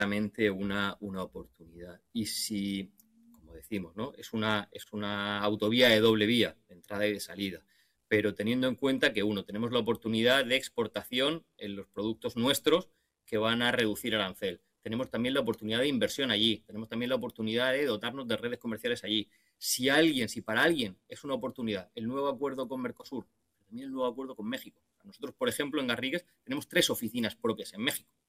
claramente una oportunidad. Y si, como decimos, ¿no? Es una autovía de doble vía, de entrada y de salida, pero teniendo en cuenta que, uno, tenemos la oportunidad de exportación en los productos nuestros que van a reducir arancel. Tenemos también la oportunidad de inversión allí, tenemos también la oportunidad de dotarnos de redes comerciales allí. Si para alguien es una oportunidad el nuevo acuerdo con Mercosur, también el nuevo acuerdo con México. Nosotros, por ejemplo, en Garrigues tenemos 3 oficinas propias en México.